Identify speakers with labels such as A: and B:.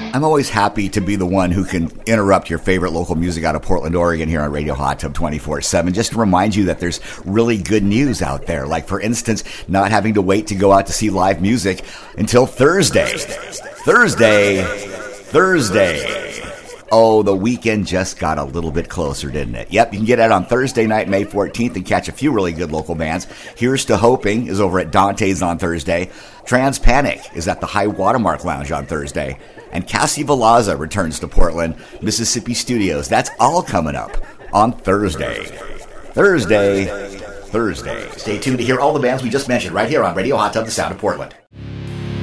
A: I'm always happy to be the one who can interrupt your favorite local music out of Portland, Oregon here on Radio Hot Tub 24/7, just to remind you that there's really good news out there. Like, for instance, not having to wait to go out to see live music until Thursday. Oh, the weekend just got a little bit closer, didn't it? Yep, you can get out on Thursday night, May 14th, and catch a few really good local bands. Here's to Hoping is over at Dante's on Thursday. Trans Panic is at the High Watermark Lounge on Thursday. And Cassie Velazza returns to Portland, Mississippi Studios. That's all coming up on Thursday. Stay tuned to hear all the bands we just mentioned right here on Radio Hot Tub, the sound of Portland.